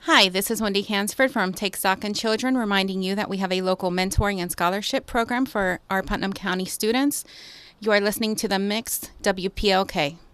Hi, this is Wendy Hansford from Take Stock in Children, reminding you that we have a local mentoring and scholarship program for our Putnam County students. You are listening to The Mix, WPLK.